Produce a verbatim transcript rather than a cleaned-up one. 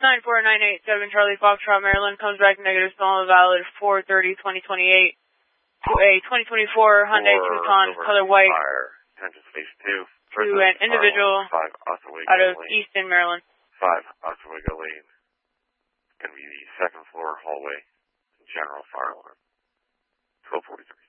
nine four nine eight seven Charlie Foxtrot, Maryland, comes back negative, still valid four thirty twenty twenty-eight to a twenty twenty-four Hyundai Tucson, color white, fire. Attention space two. to an individual five, Oswego out of Lane. Easton, Maryland. five, Oswego Lane. It's going to be the second floor hallway, general fire alarm. twelve forty-three.